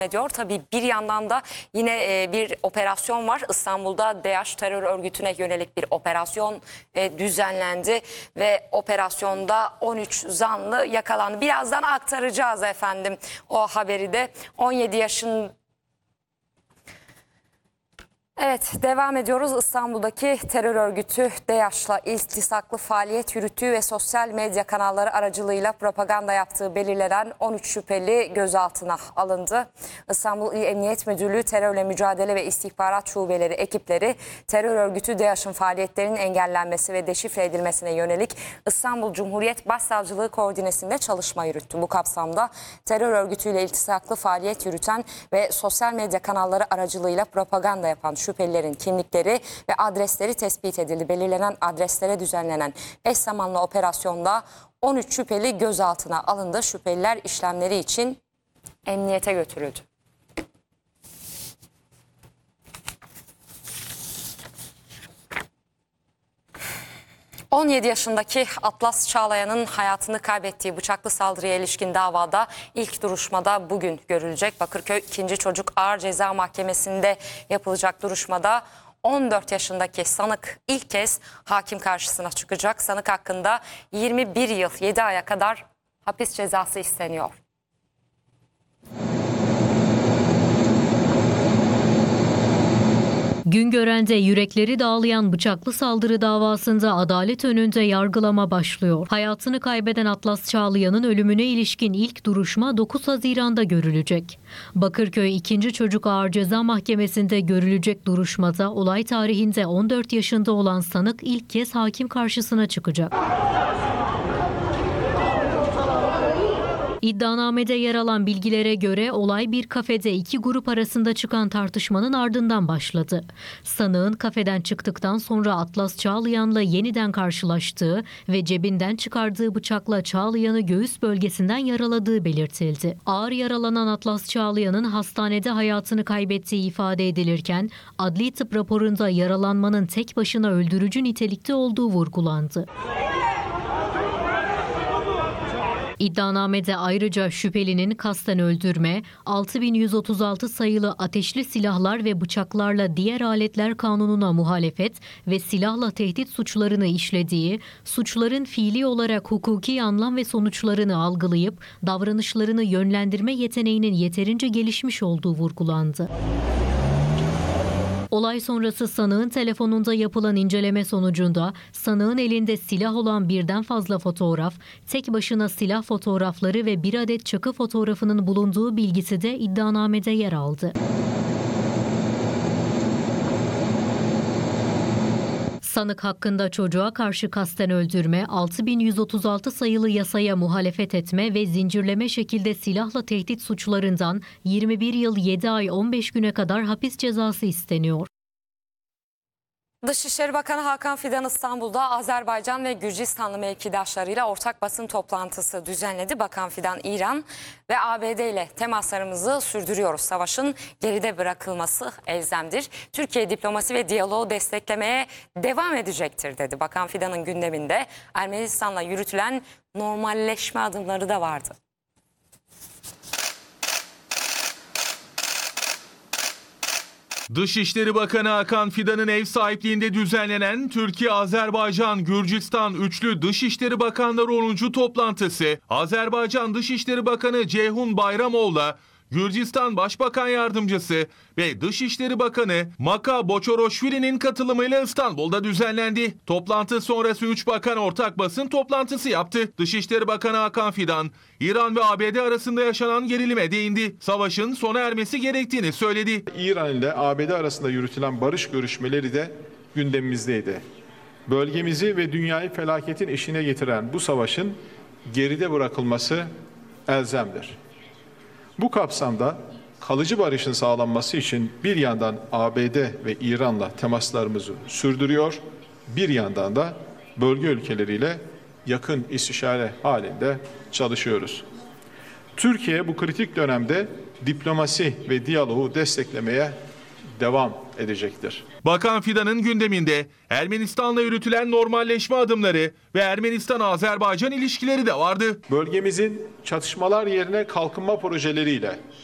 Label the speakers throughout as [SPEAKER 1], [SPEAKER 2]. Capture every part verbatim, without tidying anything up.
[SPEAKER 1] ediyor. Tabii bir yandan da yine bir operasyon var. İstanbul'da DAEŞ terör örgütüne yönelik bir operasyon düzenlendi ve operasyonda on üç zanlı yakalandı. Birazdan aktaracağız efendim o haberi de. on yedi yaşın Evet, devam ediyoruz. İstanbul'daki terör örgütü DAEŞ'la iltisaklı faaliyet yürüttüğü ve sosyal medya kanalları aracılığıyla propaganda yaptığı belirlenen on üç şüpheli gözaltına alındı. İstanbul İl Emniyet Müdürlüğü Terörle Mücadele ve İstihbarat Şubeleri ekipleri terör örgütü DAEŞ'in faaliyetlerinin engellenmesi ve deşifre edilmesine yönelik İstanbul Cumhuriyet Başsavcılığı koordinesinde çalışma yürüttü. Bu kapsamda terör örgütüyle iltisaklı faaliyet yürüten ve sosyal medya kanalları aracılığıyla propaganda yapan şüphelilerin kimlikleri ve adresleri tespit edildi. Belirlenen adreslere düzenlenen eş zamanlı operasyonda on üç şüpheli gözaltına alındı. Şüpheliler işlemleri için emniyete götürüldü. on yedi yaşındaki Atlas Çağlayan'ın hayatını kaybettiği bıçaklı saldırıya ilişkin davada ilk duruşmada bugün görülecek. Bakırköy ikinci Çocuk Ağır Ceza Mahkemesi'nde yapılacak duruşmada on dört yaşındaki sanık ilk kez hakim karşısına çıkacak. Sanık hakkında yirmi bir yıl yedi aya kadar hapis cezası isteniyor.
[SPEAKER 2] Güngören'de yürekleri dağlayan bıçaklı saldırı davasında adalet önünde yargılama başlıyor. Hayatını kaybeden Atlas Çağlayan'ın ölümüne ilişkin ilk duruşma dokuz Haziran'da görülecek. Bakırköy ikinci Çocuk Ağır Ceza Mahkemesi'nde görülecek duruşmada olay tarihinde on dört yaşında olan sanık ilk kez hakim karşısına çıkacak. İddianamede yer alan bilgilere göre olay bir kafede iki grup arasında çıkan tartışmanın ardından başladı. Sanığın kafeden çıktıktan sonra Atlas Çağlayan'la yeniden karşılaştığı ve cebinden çıkardığı bıçakla Çağlayan'ı göğüs bölgesinden yaraladığı belirtildi. Ağır yaralanan Atlas Çağlayan'ın hastanede hayatını kaybettiği ifade edilirken adli tıp raporunda yaralanmanın tek başına öldürücü nitelikte olduğu vurgulandı. İddianamede ayrıca şüphelinin kasten öldürme, altı bin yüz otuz altı sayılı ateşli silahlar ve bıçaklarla diğer aletler kanununa muhalefet ve silahla tehdit suçlarını işlediği, suçların fiili olarak hukuki anlam ve sonuçlarını algılayıp davranışlarını yönlendirme yeteneğinin yeterince gelişmiş olduğu vurgulandı. Olay sonrası sanığın telefonunda yapılan inceleme sonucunda sanığın elinde silah olan birden fazla fotoğraf, tek başına silah fotoğrafları ve bir adet çakı fotoğrafının bulunduğu bilgisi de iddianamede yer aldı. Sanık hakkında çocuğa karşı kasten öldürme, altı bin yüz otuz altı sayılı yasaya muhalefet etme ve zincirleme şekilde silahla tehdit suçlarından yirmi bir yıl yedi ay on beş güne kadar hapis cezası isteniyor.
[SPEAKER 1] Dışişleri Bakanı Hakan Fidan İstanbul'da Azerbaycan ve Gürcistanlı mevkidaşlarıyla ortak basın toplantısı düzenledi. Bakan Fidan, İran ve A B D ile temaslarımızı sürdürüyoruz. Savaşın geride bırakılması elzemdir. Türkiye diplomasi ve diyaloğu desteklemeye devam edecektir dedi. Bakan Fidan'ın gündeminde Ermenistan'la yürütülen normalleşme adımları da vardı.
[SPEAKER 3] Dışişleri Bakanı Hakan Fidan'ın ev sahipliğinde düzenlenen Türkiye, Azerbaycan, Gürcistan Üçlü Dışişleri Bakanları onuncu toplantısı, Azerbaycan Dışişleri Bakanı Ceyhun Bayramoğlu'la Gürcistan Başbakan Yardımcısı ve Dışişleri Bakanı Maka Boçoroşvili'nin katılımıyla İstanbul'da düzenlendi. Toplantı sonrası üç bakan ortak basın toplantısı yaptı. Dışişleri Bakanı Hakan Fidan, İran ve A B D arasında yaşanan gerilime değindi. Savaşın sona ermesi gerektiğini söyledi.
[SPEAKER 4] İran ile A B D arasında yürütülen barış görüşmeleri de gündemimizdeydi. Bölgemizi ve dünyayı felaketin eşiğine getiren bu savaşın geride bırakılması elzemdir. Bu kapsamda kalıcı barışın sağlanması için bir yandan A B D ve İran'la temaslarımızı sürdürüyor, bir yandan da bölge ülkeleriyle yakın istişare halinde çalışıyoruz. Türkiye bu kritik dönemde diplomasi ve diyaloğu desteklemeye devam edecektir.
[SPEAKER 3] Bakan Fidan'ın gündeminde Ermenistan'la yürütülen normalleşme adımları ve Ermenistan-Azerbaycan ilişkileri de vardı.
[SPEAKER 4] Bölgemizin çatışmalar yerine kalkınma projeleriyle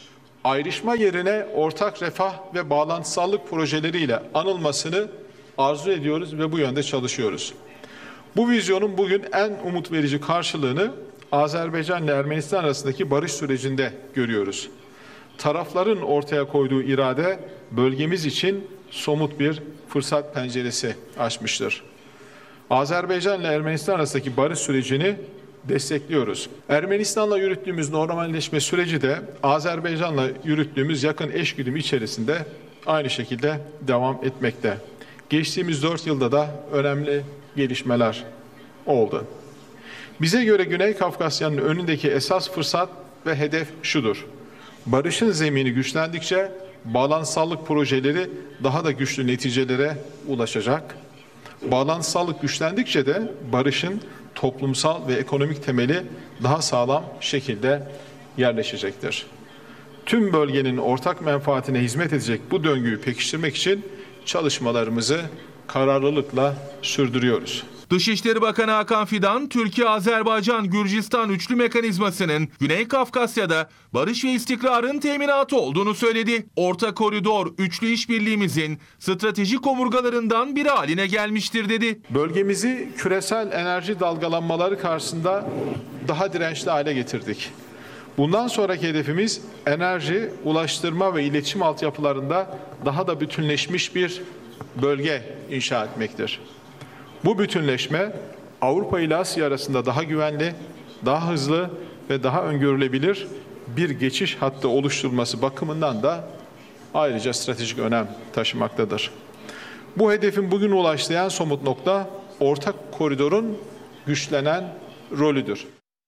[SPEAKER 4] ayrışma yerine ortak refah ve bağlantısallık projeleriyle anılmasını arzu ediyoruz ve bu yönde çalışıyoruz. Bu vizyonun bugün en umut verici karşılığını Azerbaycan ile Ermenistan arasındaki barış sürecinde görüyoruz. Tarafların ortaya koyduğu irade bölgemiz için somut bir fırsat penceresi açmıştır. Azerbaycan ile Ermenistan arasındaki barış sürecini destekliyoruz. Ermenistan'la yürüttüğümüz normalleşme süreci de Azerbaycan'la yürüttüğümüz yakın eşgüdüm içerisinde aynı şekilde devam etmekte. Geçtiğimiz dört yılda da önemli gelişmeler oldu. Bize göre Güney Kafkasya'nın önündeki esas fırsat ve hedef şudur. Barışın zemini güçlendikçe bağlantısallık projeleri daha da güçlü neticelere ulaşacak. Bağlantısallık güçlendikçe de barışın toplumsal ve ekonomik temeli daha sağlam şekilde yerleşecektir. Tüm bölgenin ortak menfaatine hizmet edecek bu döngüyü pekiştirmek için çalışmalarımızı kararlılıkla sürdürüyoruz.
[SPEAKER 3] Dışişleri Bakanı Hakan Fidan, Türkiye-Azerbaycan-Gürcistan üçlü mekanizmasının Güney Kafkasya'da barış ve istikrarın teminatı olduğunu söyledi. Orta koridor üçlü işbirliğimizin stratejik omurgalarından biri haline gelmiştir dedi.
[SPEAKER 4] Bölgemizi küresel enerji dalgalanmaları karşısında daha dirençli hale getirdik. Bundan sonraki hedefimiz enerji, ulaştırma ve iletişim altyapılarında daha da bütünleşmiş bir bölge inşa etmektir. Bu bütünleşme Avrupa ile Asya arasında daha güvenli, daha hızlı ve daha öngörülebilir bir geçiş hattı oluşturulması bakımından da ayrıca stratejik önem taşımaktadır. Bu hedefin bugün ulaştığı en somut nokta ortak koridorun güçlenen rolüdür.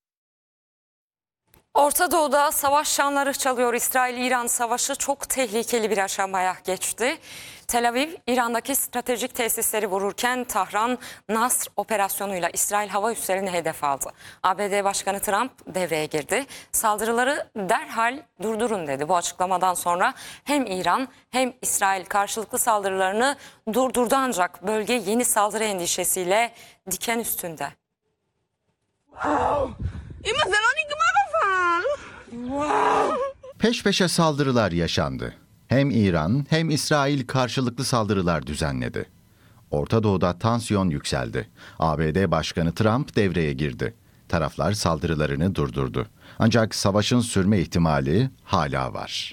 [SPEAKER 1] Orta Doğu'da savaş çanları çalıyor. İsrail-İran savaşı çok tehlikeli bir aşamaya geçti. Tel Aviv, İran'daki stratejik tesisleri vururken Tahran, Nasr operasyonuyla İsrail hava üslerini hedef aldı. A B D Başkanı Trump devreye girdi. Saldırıları derhal durdurun dedi. Bu açıklamadan sonra hem İran hem İsrail karşılıklı saldırılarını durdurdu, ancak bölge yeni saldırı endişesiyle diken üstünde.
[SPEAKER 5] Peş peşe saldırılar yaşandı. Hem İran hem İsrail karşılıklı saldırılar düzenledi. Orta Doğu'da tansiyon yükseldi. A B D Başkanı Trump devreye girdi. Taraflar saldırılarını durdurdu. Ancak savaşın sürme ihtimali hala var.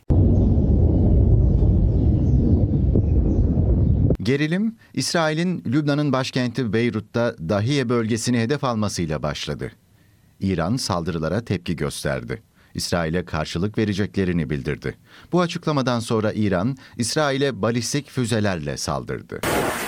[SPEAKER 5] Gerilim, İsrail'in Lübnan'ın başkenti Beyrut'ta Dahiye bölgesini hedef almasıyla başladı. İran saldırılara tepki gösterdi. İsrail'e karşılık vereceklerini bildirdi. Bu açıklamadan sonra İran, İsrail'e balistik füzelerle saldırdı.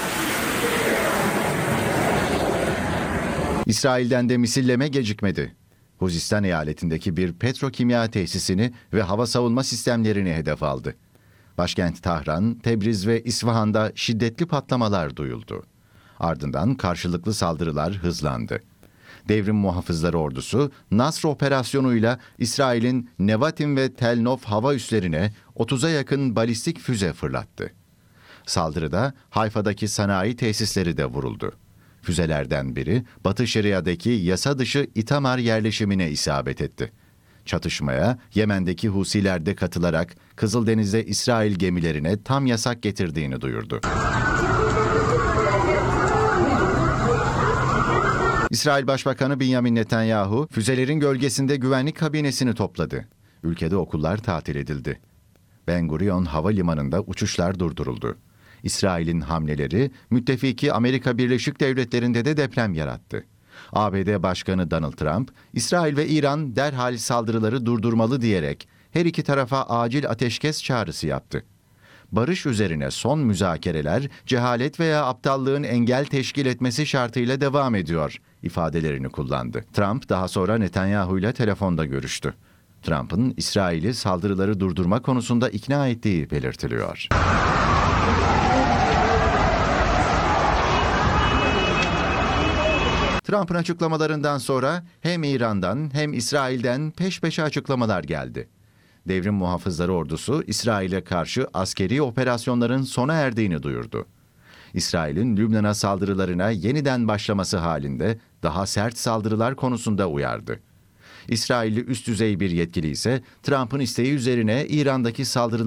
[SPEAKER 5] İsrail'den de misilleme gecikmedi. Huzistan eyaletindeki bir petrokimya tesisini ve hava savunma sistemlerini hedef aldı. Başkent Tahran, Tebriz ve İsfahan'da şiddetli patlamalar duyuldu. Ardından karşılıklı saldırılar hızlandı. Devrim Muhafızları Ordusu, Nasr operasyonuyla İsrail'in Nevatim ve Tel Nov hava üslerine otuza yakın balistik füze fırlattı. Saldırıda Hayfa'daki sanayi tesisleri de vuruldu. Füzelerden biri Batı Şeria'daki yasa dışı İtamar yerleşimine isabet etti. Çatışmaya Yemen'deki Husiler de katılarak Kızıldeniz'de İsrail gemilerine tam yasak getirdiğini duyurdu. İsrail Başbakanı Benjamin Netanyahu, füzelerin gölgesinde güvenlik kabinesini topladı. Ülkede okullar tatil edildi. Ben Gurion Havalimanı'nda uçuşlar durduruldu. İsrail'in hamleleri müttefiki Amerika Birleşik Devletleri'nde de deprem yarattı. A B D Başkanı Donald Trump, İsrail ve İran derhal saldırıları durdurmalı diyerek her iki tarafa acil ateşkes çağrısı yaptı. Barış üzerine son müzakereler cehalet veya aptallığın engel teşkil etmesi şartıyla devam ediyor ifadelerini kullandı. Trump daha sonra Netanyahu ile telefonda görüştü. Trump'ın İsrail'i saldırıları durdurma konusunda ikna ettiği belirtiliyor. Trump'ın açıklamalarından sonra hem İran'dan hem İsrail'den peş peşe açıklamalar geldi. Devrim Muhafızları Ordusu, İsrail'e karşı askeri operasyonların sona erdiğini duyurdu. İsrail'in Lübnan'a saldırılarına yeniden başlaması halinde daha sert saldırılar konusunda uyardı. İsrailli üst düzey bir yetkili ise Trump'ın isteği üzerine İran'daki saldırıları